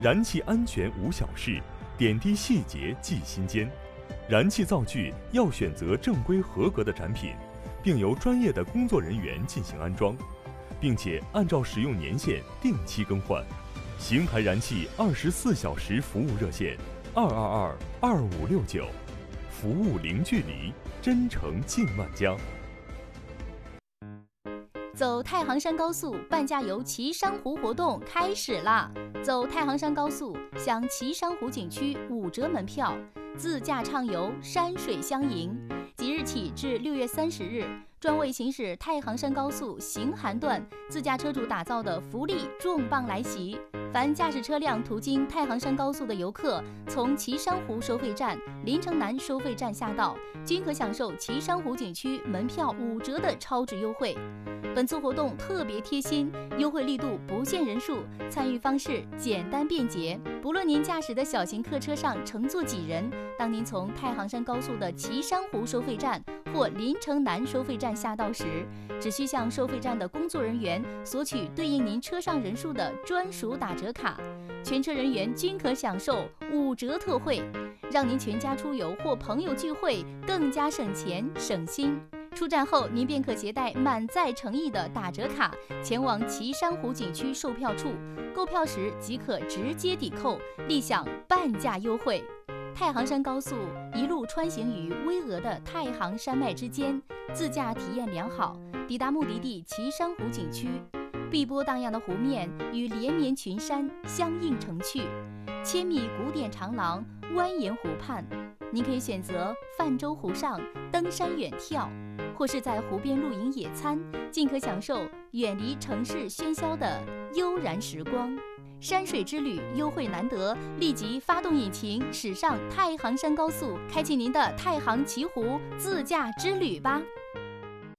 燃气安全无小事，点滴细节记心间。燃气灶具要选择正规合格的产品，并由专业的工作人员进行安装，并且按照使用年限定期更换。邢台燃气24小时服务热线：222-2569，服务零距离，真诚敬万家。 走太行山高速半价游岐山湖活动开始啦！走太行山高速享岐山湖景区5折门票，自驾畅游，山水相迎。即日起至6月30日，专为行驶太行山高速行韩段自驾车主打造的福利重磅来袭！凡驾驶车辆途经太行山高速的游客，从岐山湖收费站、临城南收费站下道，均可享受岐山湖景区门票5折的超值优惠。本次活动特别贴心，优惠力度不限人数，参与方式简单便捷。不论您驾驶的小型客车上乘坐几人，当您从太行山高速的岐山湖收费站或临城南收费站下道时，只需向收费站的工作人员索取对应您车上人数的专属打折卡，全车人员均可享受5折特惠，让您全家出游或朋友聚会更加省钱省心。出站后，您便可携带满载诚意的打折卡前往岐山湖景区售票处，购票时即可直接抵扣，立享半价优惠。太行山高速一路穿行于巍峨的太行山脉之间，自驾体验良好，抵达目的地岐山湖景区，碧波荡漾的湖面与连绵群山相映成趣，千米古典长廊蜿蜒湖畔，您可以选择泛舟湖上登山远眺，或是在湖边露营野餐，尽可享受远离城市喧嚣的悠然时光。山水之旅优惠难得，立即发动引擎驶上太行山高速，开启您的太行奇湖自驾之旅吧！